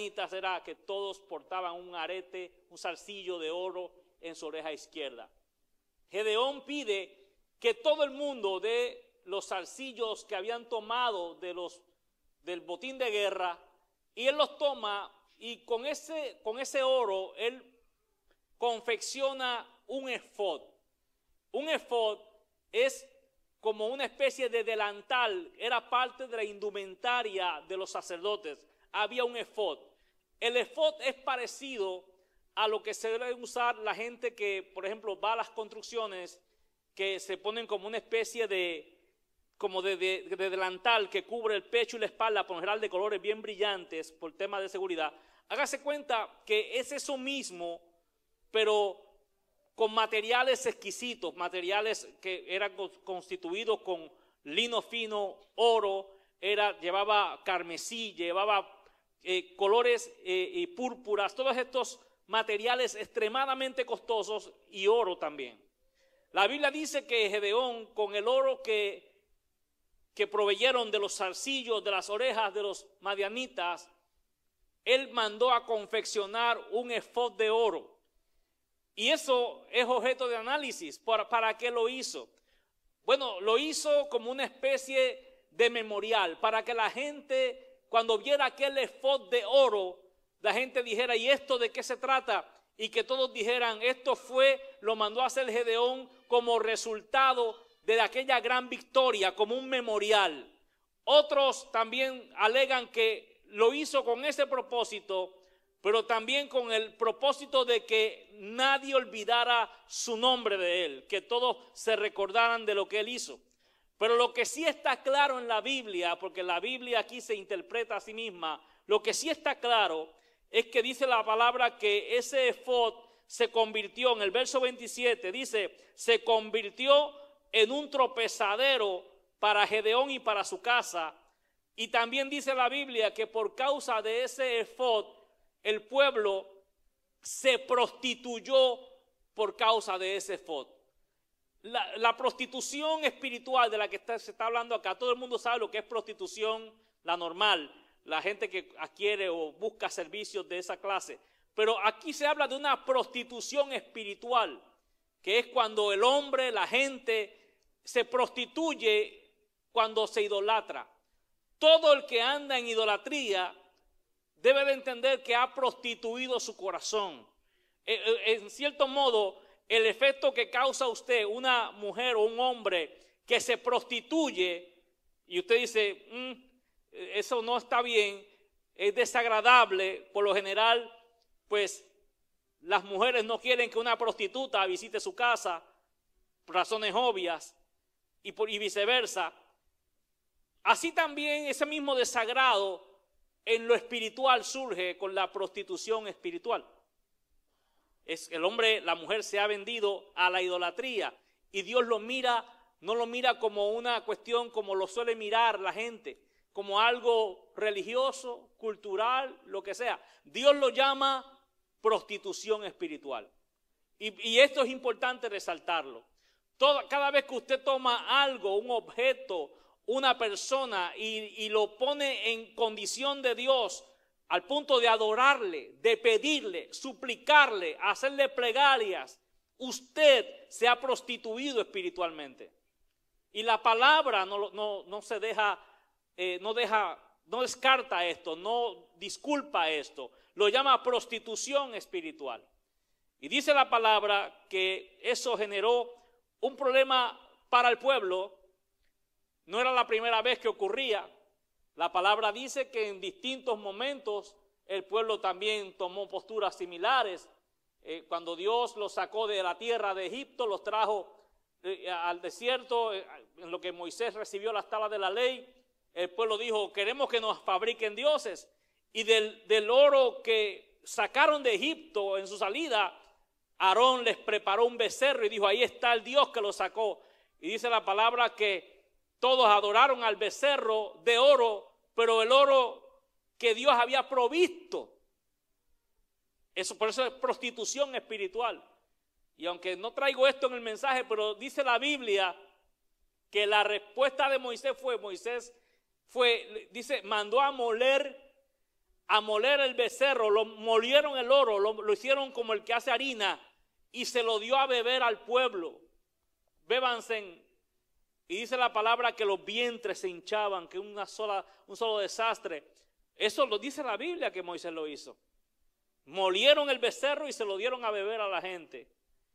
madianitas era que todos portaban un arete, un zarcillo de oro en su oreja izquierda. Gedeón pide que todo el mundo dé los zarcillos que habían tomado del botín de guerra, y él los toma, y con ese oro él confecciona un efod. Un efod es como una especie de delantal, era parte de la indumentaria de los sacerdotes. Había un efod. El efod es parecido a lo que se debe usar la gente que, por ejemplo, va a las construcciones, que se ponen como una especie de delantal que cubre el pecho y la espalda, por lo general de colores bien brillantes por tema de seguridad. Hágase cuenta que es eso mismo, pero con materiales exquisitos, materiales que eran constituidos con lino fino, oro, llevaba carmesí, llevaba colores y púrpuras, todos estos materiales extremadamente costosos, y oro también. La Biblia dice que Gedeón, con el oro que proveyeron de los zarcillos, de las orejas de los madianitas, él mandó a confeccionar un efod de oro. Y eso es objeto de análisis. ¿Para qué lo hizo? Bueno, lo hizo como una especie de memorial, para que la gente, cuando viera aquel efod de oro, la gente dijera, ¿y esto de qué se trata? Y que todos dijeran, lo mandó a hacer Gedeón como resultado de aquella gran victoria, como un memorial. Otros también alegan que lo hizo con ese propósito, pero también con el propósito de que nadie olvidara su nombre de él, que todos se recordaran de lo que él hizo. Pero lo que sí está claro en la Biblia, porque la Biblia aquí se interpreta a sí misma, lo que sí está claro es que dice la palabra que ese efod se convirtió, en el verso 27, dice, se convirtió en un tropezadero para Gedeón y para su casa. Y también dice la Biblia que por causa de ese efod, el pueblo se prostituyó por causa de ese efod. La prostitución espiritual de la que se está hablando acá, todo el mundo sabe lo que es prostitución, la normal, la gente que adquiere o busca servicios de esa clase. Pero aquí se habla de una prostitución espiritual, que es cuando el hombre, la gente, se prostituye cuando se idolatra. Todo el que anda en idolatría debe de entender que ha prostituido su corazón. En cierto modo, el efecto que causa usted, una mujer o un hombre que se prostituye, y usted dice, eso no está bien, es desagradable. Por lo general, pues las mujeres no quieren que una prostituta visite su casa, por razones obvias, y viceversa. Así también ese mismo desagrado en lo espiritual surge con la prostitución espiritual. El hombre, la mujer se ha vendido a la idolatría, y Dios lo mira, no lo mira como una cuestión como lo suele mirar la gente, como algo religioso, cultural, lo que sea. Dios lo llama prostitución espiritual. Y esto es importante resaltarlo. Cada vez que usted toma algo, un objeto, una persona, y lo pone en condición de Dios, al punto de adorarle, de pedirle, suplicarle, hacerle plegarias, usted se ha prostituido espiritualmente. Y la palabra no descarta esto, no disculpa esto, lo llama prostitución espiritual. Y dice la palabra que eso generó un problema para el pueblo. No era la primera vez que ocurría. La palabra dice que en distintos momentos el pueblo también tomó posturas similares. Cuando Dios los sacó de la tierra de Egipto, los trajo al desierto, en lo que Moisés recibió las tablas de la ley, el pueblo dijo, queremos que nos fabriquen dioses. Y del oro que sacaron de Egipto en su salida, Aarón les preparó un becerro y dijo, ahí está el Dios que lo sacó. Y dice la palabra que todos adoraron al becerro de oro, pero el oro que Dios había provisto. Por eso es prostitución espiritual. Y aunque no traigo esto en el mensaje, pero dice la Biblia que la respuesta de Moisés dice, mandó a moler a moler el becerro, lo molieron el oro, lo hicieron como el que hace harina y se lo dio a beber al pueblo. Bébanse. Y dice la palabra que los vientres se hinchaban, que un solo desastre. Eso lo dice la Biblia que Moisés lo hizo. Molieron el becerro y se lo dieron a beber a la gente.